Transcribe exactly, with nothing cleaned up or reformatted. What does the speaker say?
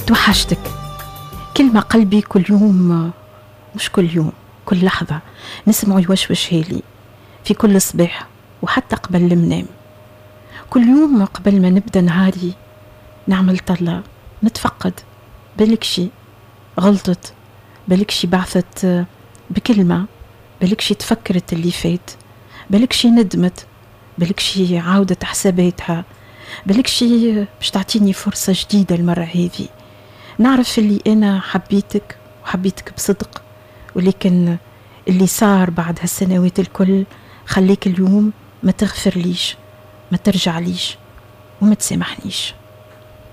توحشتك، كلمة قلبي كل يوم، مش كل يوم، كل لحظة نسمع يوشوش هيلي في كل صباح وحتى قبل المنام. كل يوم قبل ما نبدأ نهاري نعمل طلة نتفقد، بالك شي غلطت، بالك شي بعثت بكلمة، بالك شي تفكرت اللي فات، بالك شي ندمت، بالك شي عاودت حساباتها، بالك شي باش تعطيني فرصة جديدة المرة هذه. نعرف اللي أنا حبيتك وحبيتك بصدق، ولكن اللي صار بعد هالسنوات الكل خليك اليوم ما تغفر ليش، ما ترجع ليش وما تسامحنيش.